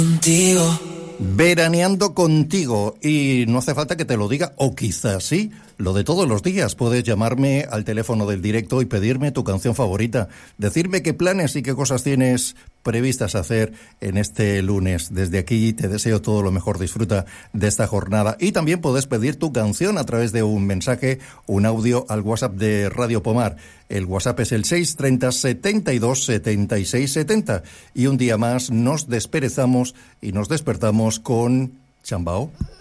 Contigo. Veraneando contigo, y no hace falta que te lo diga, o quizás sí, lo de todos los días. Puedes llamarme al teléfono del directo y pedirme tu canción favorita, decirme qué planes y qué cosas tienes previstas hacer en este lunes. Desde aquí te deseo todo lo mejor, disfruta de esta jornada, y también puedes pedir tu canción a través de un mensaje, un audio al WhatsApp de Radio Pomar. El WhatsApp es el 630 72 76 70, y un día más nos desperezamos y nos despertamos con Chambao.